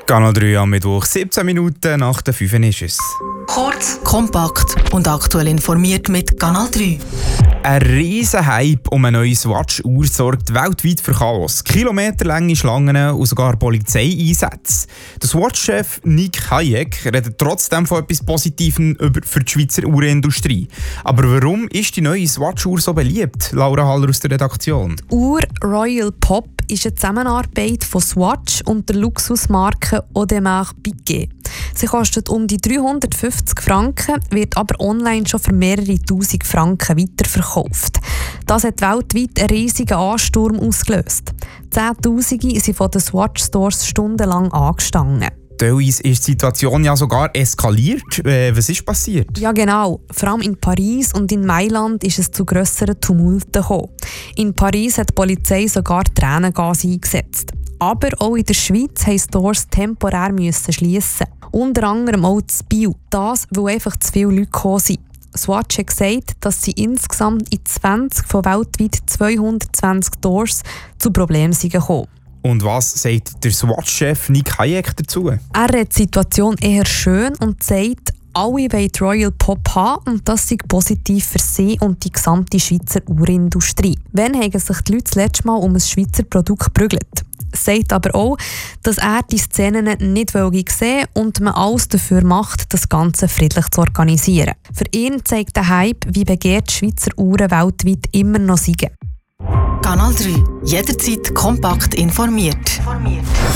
Kanal 3 am Mittwoch, 17 Minuten nach der 5 ist es. Kurz, kompakt und aktuell informiert mit Kanal 3. Ein riesen Hype um eine neue Swatch-Uhr sorgt weltweit für Chaos. Kilometerlange Schlangen und sogar Polizeieinsätze. Der Swatch-Chef Nick Hayek redet trotzdem von etwas Positivem für die Schweizer Uhrenindustrie. Aber warum ist die neue Swatch-Uhr so beliebt? Laura Haller aus der Redaktion. Die Uhr Royal Pop ist eine Zusammenarbeit von Swatch und der Luxusmarke Audemars Piguet. Sie kostet um die 350 Franken, wird aber online schon für mehrere tausend Franken weiterverkauft. Das hat weltweit einen riesigen Ansturm ausgelöst. Zehntausende sind von den Swatch-Stores stundenlang angestanden. Teilweise ist die Situation ja sogar eskaliert. Was ist passiert? Ja genau, vor allem in Paris und in Mailand ist es zu grösseren Tumulten gekommen. In Paris hat die Polizei sogar Tränengas eingesetzt. Aber auch in der Schweiz mussten Stores temporär schliessen. Unter anderem auch in Biel. Das, weil einfach zu viele Leute gekommen sind. Swatch hat gesagt, dass sie insgesamt in 20 von weltweit 220 Stores zu Problemen gekommen. Und was sagt der Swatch-Chef Nick Hayek dazu? Er redet die Situation eher schön und sagt, alle wollen die Royal Pop haben und das sei positiv für sie und die gesamte Schweizer Uhrenindustrie. Wann haben sich die Leute das letzte Mal um ein Schweizer Produkt geprügelt? Sagt aber auch, dass er die Szenen nicht sehen und man alles dafür macht, das Ganze friedlich zu organisieren. Für ihn zeigt der Hype, wie begehrt Schweizer Uhren weltweit immer noch sind. Kanal 3. Jederzeit kompakt informiert.